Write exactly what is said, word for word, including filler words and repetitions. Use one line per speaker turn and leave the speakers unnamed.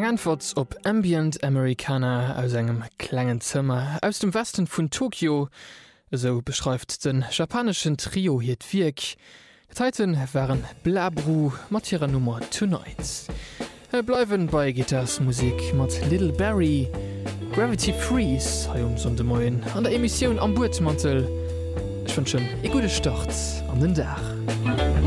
Antwort op Ambient Americana aus engem klengen Zimmer aus dem Westen vun Tokio, so beschreift den japanischen Trio hiet Wirk. Zeiten waren Blabru mat ihrer Nummer Tonight. Er bleiwen bei Gittersmusik mat Little Barry, Gravity Freeze ha um sonde Moien an der Emission am Burtmantel. Ich wünschen e gute Start an den Dach.